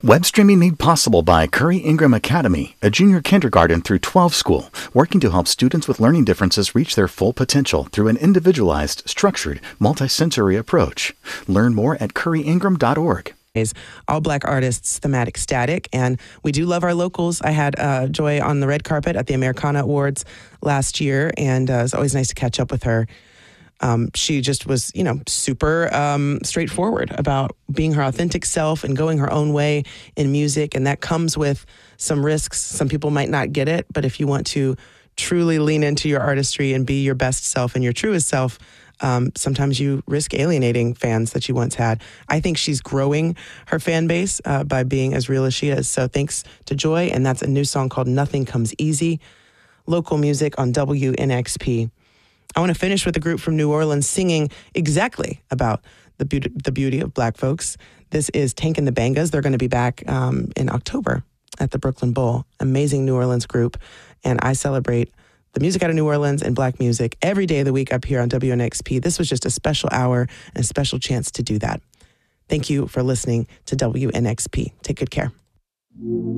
Web streaming made possible by Curry Ingram Academy, a junior kindergarten through 12 school, working to help students with learning differences reach their full potential through an individualized, structured, multisensory approach. Learn more at curryingram.org. All Black artists, Thematic Static, and we do love our locals. I had Joy on the red carpet at the Americana Awards last year, and it was always nice to catch up with her. She just was, super straightforward about being her authentic self and going her own way in music. And that comes with some risks. Some people might not get it, but if you want to truly lean into your artistry and be your best self and your truest self, sometimes you risk alienating fans that you once had. I think she's growing her fan base by being as real as she is. So thanks to Joy. And that's a new song called Nothing Comes Easy. Local music on WNXP. I want to finish with a group from New Orleans singing exactly about the beauty of Black folks. This is Tank and the Bangas. They're going to be back in October at the Brooklyn Bowl. Amazing New Orleans group. And I celebrate the music out of New Orleans and Black music every day of the week up here on WNXP. This was just a special hour and a special chance to do that. Thank you for listening to WNXP. Take good care.